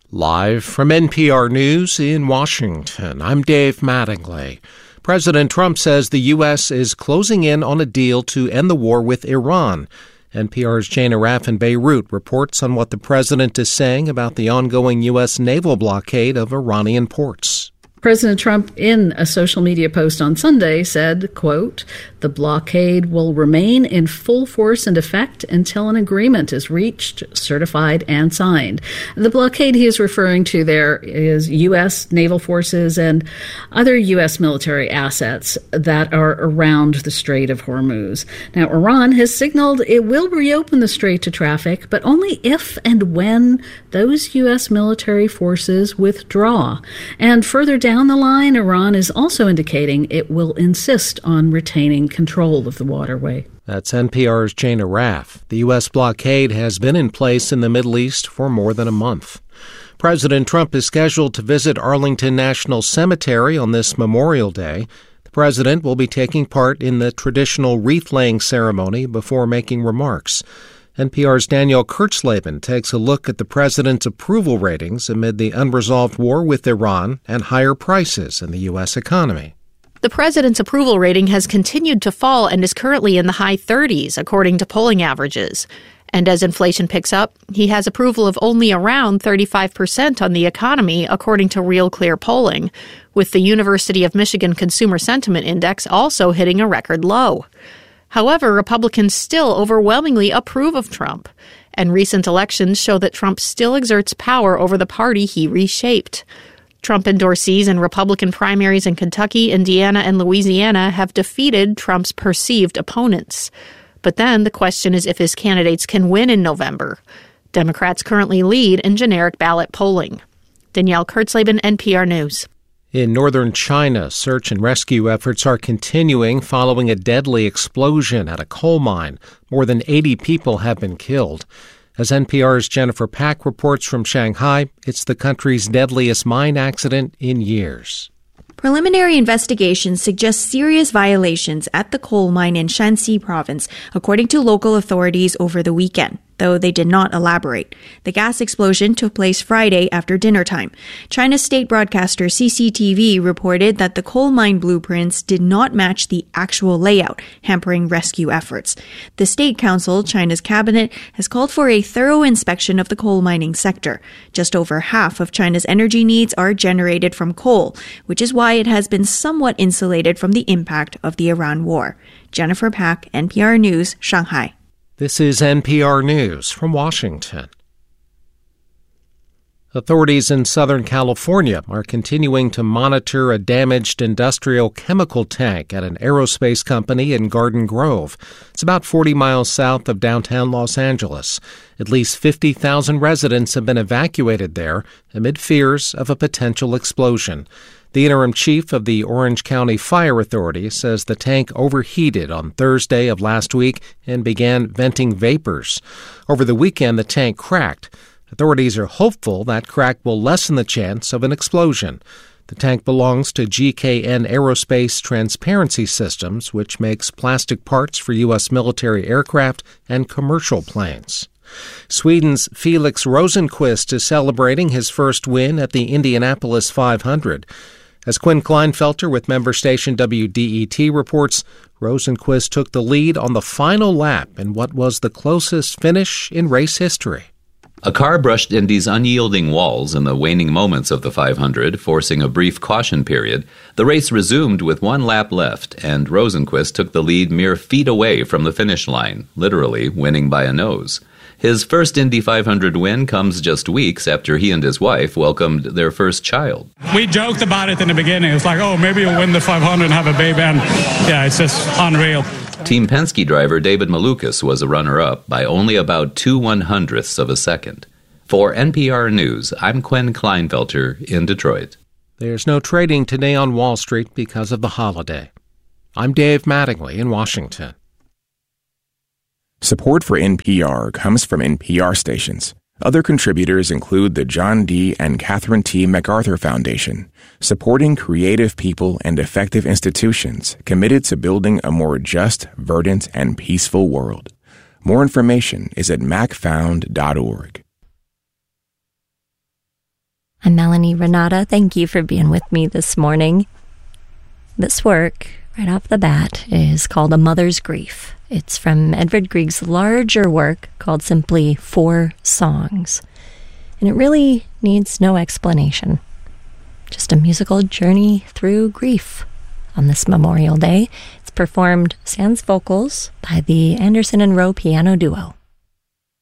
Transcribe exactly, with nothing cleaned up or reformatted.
Live from N P R News in Washington, I'm Dave Mattingly. President Trump says the U S is closing in on a deal to end the war with Iran. N P R's Jane Arraf in Beirut reports on what the president is saying about the ongoing U S naval blockade of Iranian ports. President Trump, in a social media post on Sunday, said, quote, "The blockade will remain in full force and effect until an agreement is reached, certified, and signed." The blockade he is referring to there is U S naval forces and other U S military assets that are around the Strait of Hormuz. Now, Iran has signaled it will reopen the strait to traffic, but only if and when those U S military forces withdraw. And further down Down the line, Iran is also indicating it will insist on retaining control of the waterway. That's N P R's Jane Arraf. The U S blockade has been in place in the Middle East for more than a month. President Trump is scheduled to visit Arlington National Cemetery on this Memorial Day. The president will be taking part in the traditional wreath-laying ceremony before making remarks. N P R's Danielle Kurtzleben takes a look at the president's approval ratings amid the unresolved war with Iran and higher prices in the U S economy. The president's approval rating has continued to fall and is currently in the high thirties, according to polling averages. And as inflation picks up, he has approval of only around thirty-five percent on the economy, according to Real Clear polling, with the University of Michigan Consumer Sentiment Index also hitting a record low. However, Republicans still overwhelmingly approve of Trump, and recent elections show that Trump still exerts power over the party he reshaped. Trump endorsees in Republican primaries in Kentucky, Indiana, and Louisiana have defeated Trump's perceived opponents. But then the question is if his candidates can win in November. Democrats currently lead in generic ballot polling. Danielle Kurtzleben, N P R News. In northern China, search and rescue efforts are continuing following a deadly explosion at a coal mine. More than eighty people have been killed. As N P R's Jennifer Pack reports from Shanghai, it's the country's deadliest mine accident in years. Preliminary investigations suggest serious violations at the coal mine in Shanxi province, according to local authorities over the weekend, though they did not elaborate. The gas explosion took place Friday after dinner time. China's state broadcaster C C T V reported that the coal mine blueprints did not match the actual layout, hampering rescue efforts. The State Council, China's cabinet, has called for a thorough inspection of the coal mining sector. Just over half of China's energy needs are generated from coal, which is why it has been somewhat insulated from the impact of the Iran war. Jennifer Pack, N P R News, Shanghai. This is N P R News from Washington. Authorities in Southern California are continuing to monitor a damaged industrial chemical tank at an aerospace company in Garden Grove. It's about forty miles south of downtown Los Angeles. At least fifty thousand residents have been evacuated there amid fears of a potential explosion. The interim chief of the Orange County Fire Authority says the tank overheated on Thursday of last week and began venting vapors. Over the weekend, the tank cracked. Authorities are hopeful that crack will lessen the chance of an explosion. The tank belongs to G K N Aerospace Transparency Systems, which makes plastic parts for U S military aircraft and commercial planes. Sweden's Felix Rosenqvist is celebrating his first win at the Indianapolis five hundred. As Quinn Kleinfelter with member station W D E T reports, Rosenqvist took the lead on the final lap in what was the closest finish in race history. A car brushed Indy's unyielding walls in the waning moments of the five hundred, forcing a brief caution period. The race resumed with one lap left, and Rosenqvist took the lead mere feet away from the finish line, literally winning by a nose. His first Indy five hundred win comes just weeks after he and his wife welcomed their first child. We joked about it in the beginning. It's like, oh, maybe you'll win the five hundred and have a baby. And yeah, it's just unreal. Team Penske driver David Malukas was a runner-up by only about two one-hundredths of a second. For N P R News, I'm Quinn Kleinfelter in Detroit. There's no trading today on Wall Street because of the holiday. I'm Dave Mattingly in Washington. Support for N P R comes from N P R stations. Other contributors include the John D. and Catherine T. MacArthur Foundation, supporting creative people and effective institutions committed to building a more just, verdant, and peaceful world. More information is at mac found dot org. I'm Melanie Renata. Thank you for being with me this morning. This work, right off the bat, is called A Mother's Grief. It's from Edvard Grieg's larger work called simply Four Songs. And it really needs no explanation. Just a musical journey through grief on this Memorial Day. It's performed sans vocals by the Anderson and Rowe Piano Duo.